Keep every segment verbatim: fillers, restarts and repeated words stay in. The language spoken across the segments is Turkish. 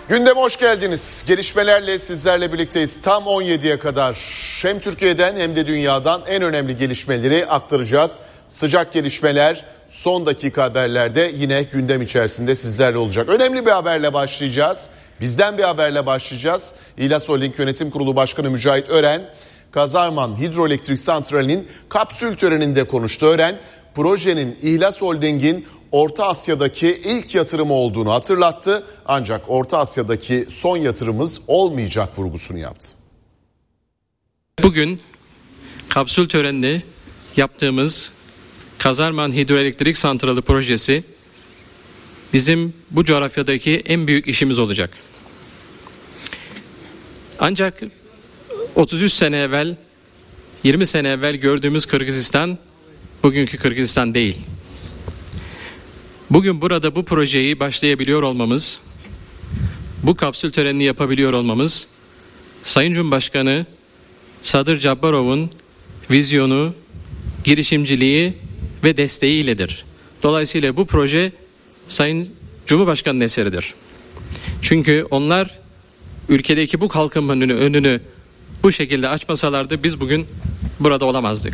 Gündeme hoş geldiniz. Gelişmelerle sizlerle birlikteyiz. Tam on yediye kadar hem Türkiye'den hem de dünyadan en önemli gelişmeleri aktaracağız. Sıcak gelişmeler son dakika haberlerde yine gündem içerisinde sizlerle olacak. Önemli bir haberle başlayacağız. Bizden bir haberle başlayacağız. İhlas Holding Yönetim Kurulu Başkanı Mücahit Ören, Kazarman Hidroelektrik Santrali'nin kapsül töreninde konuştu. Ören, projenin İhlas Holding'in Orta Asya'daki ilk yatırımı olduğunu hatırlattı. Ancak Orta Asya'daki son yatırımımız olmayacak vurgusunu yaptı. Bugün kapsül töreninde yaptığımız Kazarman Hidroelektrik Santrali projesi bizim bu coğrafyadaki en büyük işimiz olacak. Ancak otuz üç sene evvel, yirmi sene evvel gördüğümüz Kırgızistan bugünkü Kırgızistan değil. Bugün burada bu projeyi başlayabiliyor olmamız, bu kapsül törenini yapabiliyor olmamız, Sayın Cumhurbaşkanı Sadır Japarov'un vizyonu, girişimciliği ve desteğiyledir. Dolayısıyla bu proje Sayın Cumhurbaşkanı'nın eseridir. Çünkü onlar ülkedeki bu kalkınmanın önünü bu şekilde açmasalardı biz bugün burada olamazdık.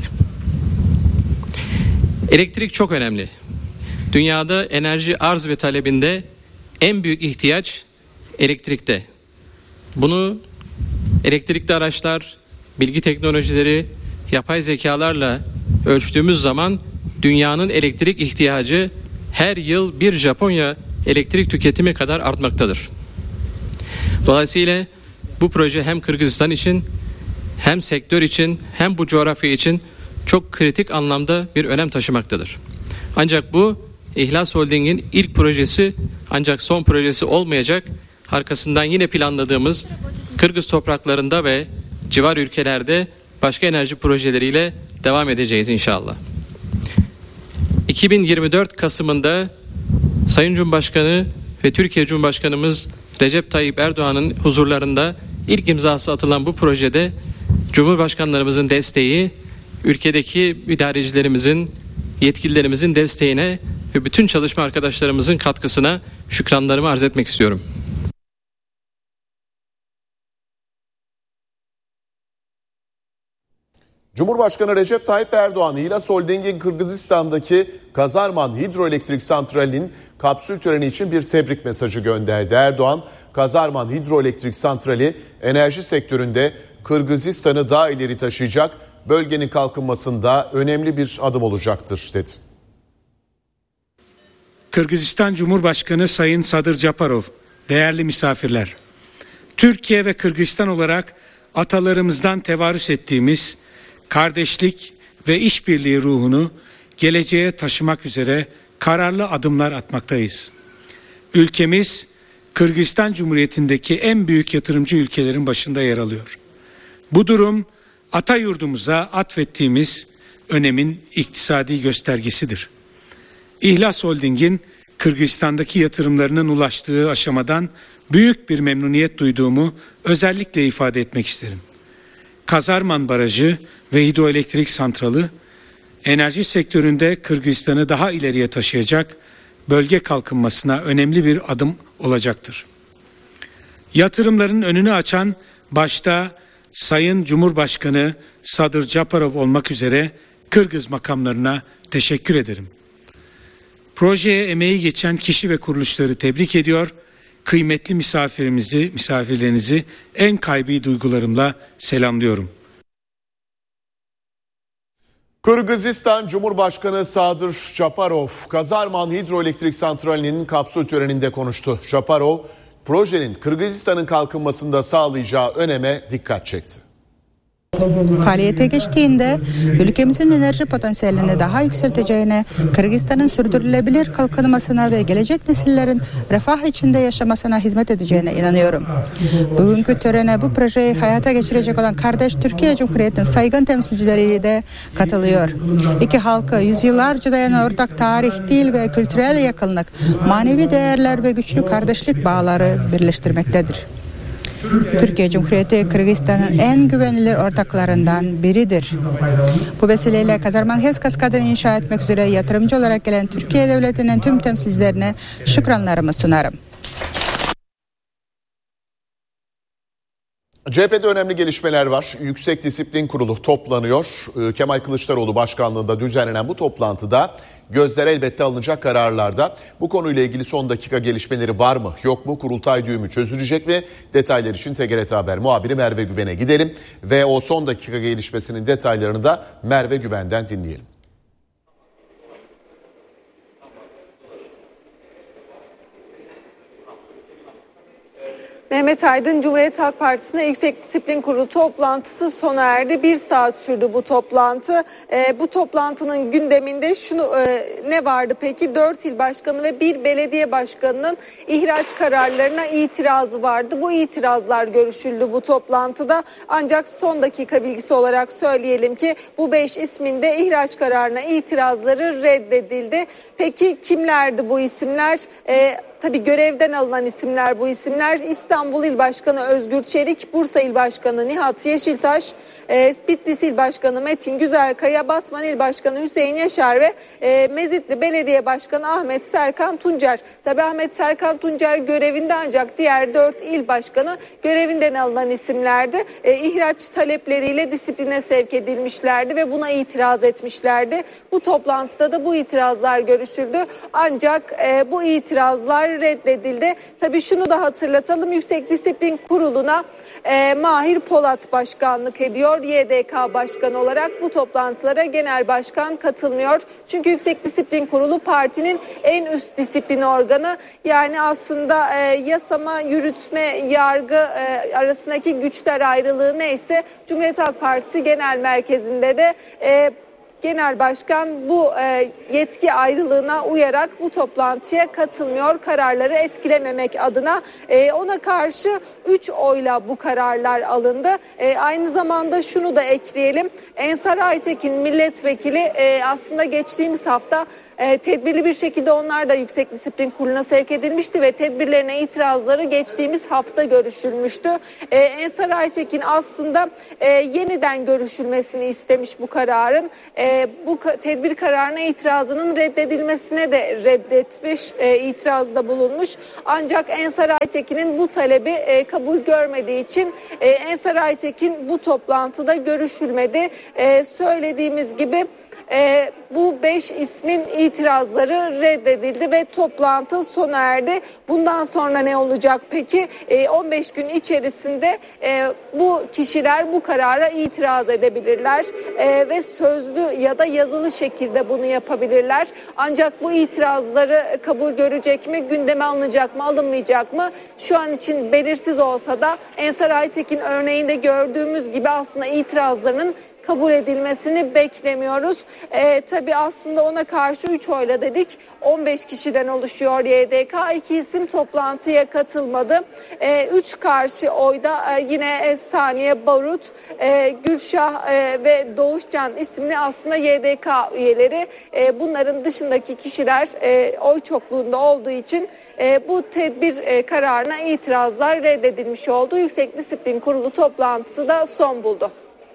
Elektrik çok önemli. Dünyada enerji arz ve talebinde en büyük ihtiyaç elektrikte. Bunu elektrikli araçlar, bilgi teknolojileri, yapay zekalarla ölçtüğümüz zaman dünyanın elektrik ihtiyacı her yıl bir Japonya elektrik tüketimi kadar artmaktadır. Dolayısıyla bu proje hem Kırgızistan için, hem sektör için, hem bu coğrafya için çok kritik anlamda bir önem taşımaktadır. Ancak bu İhlas Holding'in ilk projesi, ancak son projesi olmayacak. Arkasından yine planladığımız Kırgız topraklarında ve civar ülkelerde başka enerji projeleriyle devam edeceğiz inşallah. iki bin yirmi dört Kasım'ında Sayın Cumhurbaşkanı ve Türkiye Cumhurbaşkanımız Recep Tayyip Erdoğan'ın huzurlarında ilk imzası atılan bu projede Cumhurbaşkanlarımızın desteği, ülkedeki idarecilerimizin, yetkililerimizin desteğine ve bütün çalışma arkadaşlarımızın katkısına şükranlarımı arz etmek istiyorum. Cumhurbaşkanı Recep Tayyip Erdoğan, İhlas Holding'in Kırgızistan'daki Kazarman Hidroelektrik Santrali'nin kapsül töreni için bir tebrik mesajı gönderdi. Erdoğan, Kazarman Hidroelektrik Santrali enerji sektöründe Kırgızistan'ı daha ileri taşıyacak, bölgenin kalkınmasında önemli bir adım olacaktır dedi. Kırgızistan Cumhurbaşkanı Sayın Sadır Japarov, değerli misafirler, Türkiye ve Kırgızistan olarak atalarımızdan tevarüs ettiğimiz kardeşlik ve işbirliği ruhunu geleceğe taşımak üzere kararlı adımlar atmaktayız. Ülkemiz Kırgızistan Cumhuriyeti'ndeki en büyük yatırımcı ülkelerin başında yer alıyor. Bu durum ata yurdumuza atfettiğimiz önemin iktisadi göstergesidir. İhlas Holding'in Kırgızistan'daki yatırımlarının ulaştığı aşamadan büyük bir memnuniyet duyduğumu özellikle ifade etmek isterim. Kazarman Barajı ve Hidroelektrik Santralı enerji sektöründe Kırgızistan'ı daha ileriye taşıyacak, bölge kalkınmasına önemli bir adım olacaktır. Yatırımların önünü açan başta Sayın Cumhurbaşkanı Sadır Japarov olmak üzere Kırgız makamlarına teşekkür ederim. Projeye emeği geçen kişi ve kuruluşları tebrik ediyor, kıymetli misafirimizi, misafirlerinizi en kalbi duygularımla selamlıyorum. Kırgızistan Cumhurbaşkanı Sadır Japarov, Kazarman Hidroelektrik Santrali'nin kapsül töreninde konuştu. Japarov, projenin Kırgızistan'ın kalkınmasında sağlayacağı öneme dikkat çekti. Faaliyete geçtiğinde ülkemizin enerji potansiyelini daha yükselteceğine, Kırgızistan'ın sürdürülebilir kalkınmasına ve gelecek nesillerin refah içinde yaşamasına hizmet edeceğine inanıyorum. Bugünkü törene bu projeyi hayata geçirecek olan kardeş Türkiye Cumhuriyeti'nin saygın temsilcileri de katılıyor. İki halkı yüzyıllarca dayanan ortak tarih, dil ve kültürel yakınlık, manevi değerler ve güçlü kardeşlik bağları birleştirmektedir. Türkiye Cumhuriyeti Kırgızistan'ın en güvenilir ortaklarından biridir. Bu vesileyle Kazarman HES kaskadını inşa etmek üzere yatırımcı olarak gelen Türkiye Devleti'nin tüm temsilcilerine şükranlarımı sunarım. C H P'de önemli gelişmeler var. Yüksek Disiplin Kurulu toplanıyor. Kemal Kılıçdaroğlu başkanlığında düzenlenen bu toplantıda gözler elbette alınacak kararlarda. Bu konuyla ilgili son dakika gelişmeleri var mı yok mu? Kurultay düğümü çözülecek mi? Detaylar için T G R T Haber muhabiri Merve Güven'e gidelim. Ve o son dakika gelişmesinin detaylarını da Merve Güven'den dinleyelim. Mehmet Aydın, Cumhuriyet Halk Partisi'nde Yüksek Disiplin Kurulu toplantısı sona erdi. Bir saat sürdü bu toplantı. E, bu toplantının gündeminde şunu e, ne vardı peki? Dört il başkanı ve bir belediye başkanının ihraç kararlarına itirazı vardı. Bu itirazlar görüşüldü bu toplantıda. Ancak son dakika bilgisi olarak söyleyelim ki bu beş ismin de ihraç kararına itirazları reddedildi. Peki kimlerdi bu isimler? E, Tabii görevden alınan isimler bu isimler. İstanbul İl Başkanı Özgür Çelik, Bursa İl Başkanı Nihat Yeşiltaş, e, Bitlis İl Başkanı Metin Güzelkaya, Batman İl Başkanı Hüseyin Yaşar ve e, Mezitli Belediye Başkanı Ahmet Serkan Tuncer. Tabii Ahmet Serkan Tuncer görevinde ancak diğer dört il başkanı görevinden alınan isimlerdi. E, ihraç talepleriyle disipline sevk edilmişlerdi ve buna itiraz etmişlerdi. Bu toplantıda da bu itirazlar görüşüldü. Ancak e, bu itirazlar reddedildi. Tabii şunu da hatırlatalım. Yüksek Disiplin Kurulu'na e, Mahir Polat başkanlık ediyor. Y D K başkanı olarak bu toplantılara genel başkan katılmıyor. Çünkü Yüksek Disiplin Kurulu partinin en üst disiplin organı. Yani aslında e, yasama, yürütme, yargı e, arasındaki güçler ayrılığı neyse Cumhuriyet Halk Partisi Genel Merkezi'nde de e, Genel Başkan bu e, yetki ayrılığına uyarak bu toplantıya katılmıyor. Kararları etkilememek adına e, ona karşı üç oyla bu kararlar alındı. E, aynı zamanda şunu da ekleyelim. Ensar Aytekin milletvekili e, aslında geçtiğimiz hafta e, tedbirli bir şekilde onlar da Yüksek Disiplin Kurulu'na sevk edilmişti ve tedbirlerine itirazları geçtiğimiz hafta görüşülmüştü. E, Ensar Aytekin aslında e, yeniden görüşülmesini istemiş bu kararın. E, bu tedbir kararına itirazının reddedilmesine de reddetmiş, e, itirazda bulunmuş. Ancak Ensar Aytekin'in bu talebi e, kabul görmediği için e, Ensar Aytekin bu toplantıda görüşülmedi. E, söylediğimiz gibi E, bu beş ismin itirazları reddedildi ve toplantı sona erdi. Bundan sonra ne olacak peki? E, on beş gün içerisinde e, bu kişiler bu karara itiraz edebilirler e, ve sözlü ya da yazılı şekilde bunu yapabilirler. Ancak bu itirazları kabul görecek mi? Gündeme alınacak mı? Alınmayacak mı? Şu an için belirsiz olsa da Ensar Aytekin örneğinde gördüğümüz gibi aslında itirazlarının kabul edilmesini beklemiyoruz. E, tabii aslında ona karşı üç oyla dedik. on beş kişiden oluşuyor Y D K. İki isim toplantıya katılmadı. E, üç karşı oyda e, yine Saniye Barut, e, Gülşah e, ve Doğuşcan isimli aslında Y D K üyeleri. E, bunların dışındaki kişiler e, oy çokluğunda olduğu için e, bu tedbir e, kararına itirazlar reddedilmiş oldu. Yüksek Disiplin Kurulu toplantısı da son buldu.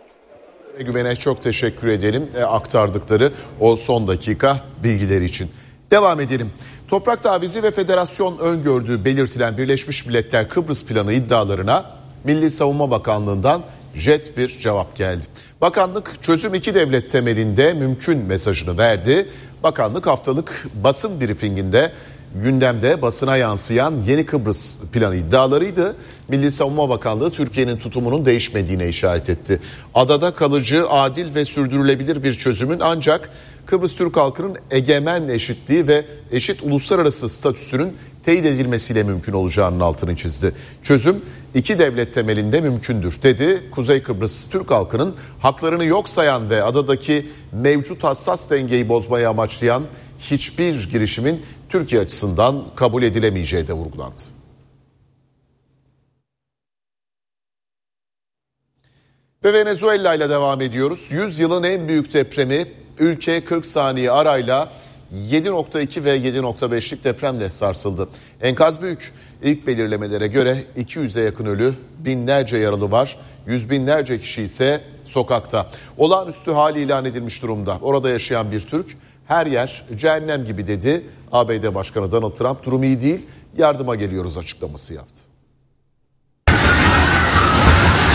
Güven'e çok teşekkür edelim e, aktardıkları o son dakika bilgileri için. Devam edelim. Toprak tavizi ve federasyon öngördüğü belirtilen Birleşmiş Milletler Kıbrıs planı iddialarına Milli Savunma Bakanlığı'ndan jet bir cevap geldi. Bakanlık çözüm iki devlet temelinde mümkün mesajını verdi. Bakanlık haftalık basın brifinginde gündemde basına yansıyan Yeni Kıbrıs planı iddialarıydı. Milli Savunma Bakanlığı Türkiye'nin tutumunun değişmediğine işaret etti. Adada kalıcı, adil ve sürdürülebilir bir çözümün ancak Kıbrıs Türk halkının egemen eşitliği ve eşit uluslararası statüsünün teyit edilmesiyle mümkün olacağının altını çizdi. Çözüm iki devlet temelinde mümkündür dedi. Kuzey Kıbrıs Türk halkının haklarını yok sayan ve adadaki mevcut hassas dengeyi bozmayı amaçlayan hiçbir girişimin Türkiye açısından kabul edilemeyeceği de vurgulandı. Ve Venezuela ile devam ediyoruz. yüz yılın en büyük depremi ülke kırk saniye arayla yedi nokta iki ve yedi nokta beşlik depremle sarsıldı. Enkaz büyük. İlk belirlemelere göre iki yüze yakın ölü, binlerce yaralı var. Yüz binlerce kişi ise sokakta. Olağanüstü hal ilan edilmiş durumda. Orada yaşayan bir Türk, her yer cehennem gibi dedi. A B D Başkanı Donald Trump durum iyi değil, yardıma geliyoruz açıklaması yaptı.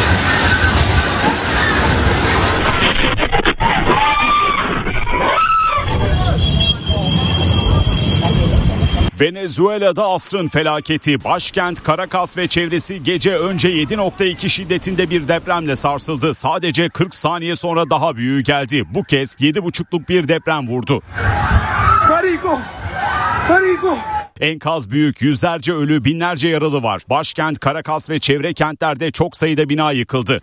Venezuela'da asrın felaketi. Başkent Caracas ve çevresi gece önce yedi nokta iki şiddetinde bir depremle sarsıldı. Sadece kırk saniye sonra daha büyüğü geldi. Bu kez yedi buçukluk bir deprem vurdu. Perico! Perico! Enkaz büyük, yüzlerce ölü, binlerce yaralı var. Başkent Caracas ve çevre kentlerde çok sayıda bina yıkıldı.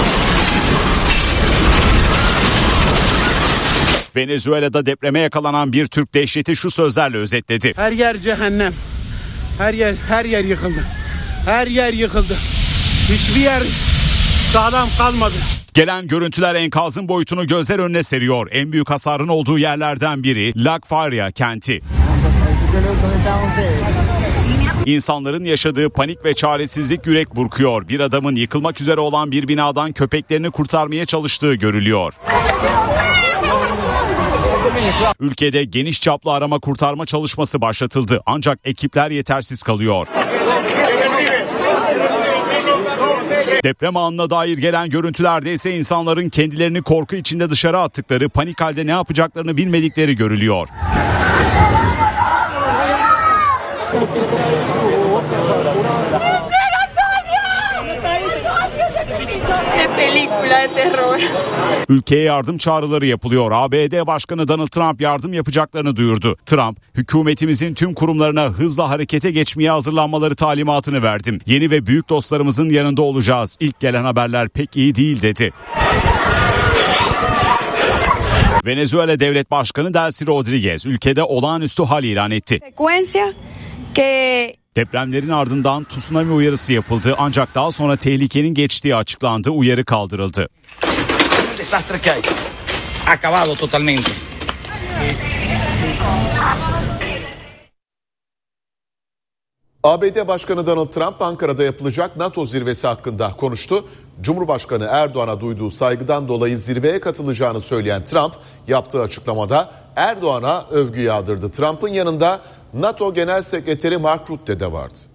Venezuela'da depreme yakalanan bir Türk dehşeti şu sözlerle özetledi. Her yer cehennem. Her yer her yer yıkıldı. Her yer yıkıldı. Hiçbir yer sağlam kalmadı. Gelen görüntüler enkazın boyutunu gözler önüne seriyor. En büyük hasarın olduğu yerlerden biri La Faria kenti. İnsanların yaşadığı panik ve çaresizlik yürek burkuyor. Bir adamın yıkılmak üzere olan bir binadan köpeklerini kurtarmaya çalıştığı görülüyor. Ülkede geniş çaplı arama kurtarma çalışması başlatıldı. Ancak ekipler yetersiz kalıyor. Deprem anına dair gelen görüntülerde ise insanların kendilerini korku içinde dışarı attıkları, panik halde ne yapacaklarını bilmedikleri görülüyor. Ülkeye yardım çağrıları yapılıyor. A B D Başkanı Donald Trump yardım yapacaklarını duyurdu. Trump, hükümetimizin tüm kurumlarına hızla harekete geçmeye hazırlanmaları talimatını verdim. Yeni ve büyük dostlarımızın yanında olacağız. İlk gelen haberler pek iyi değil dedi. Venezuela Devlet Başkanı Delcy Rodriguez ülkede olağanüstü hal ilan etti. Depremlerin ardından tsunami uyarısı yapıldı ancak daha sonra tehlikenin geçtiği açıklandı, uyarı kaldırıldı. A B D Başkanı Donald Trump Ankara'da yapılacak NATO zirvesi hakkında konuştu. Cumhurbaşkanı Erdoğan'a duyduğu saygıdan dolayı zirveye katılacağını söyleyen Trump yaptığı açıklamada Erdoğan'a övgü yağdırdı. Trump'ın yanında NATO Genel Sekreteri Mark Rutte de vardı.